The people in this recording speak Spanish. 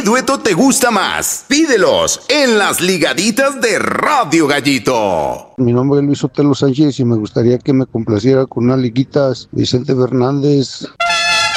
dueto te gusta más? Pídelos en las ligaditas de Radio Gallito. Mi nombre es Luis Otelo Sánchez y me gustaría que me complaciera con unas liguitas Vicente Fernández.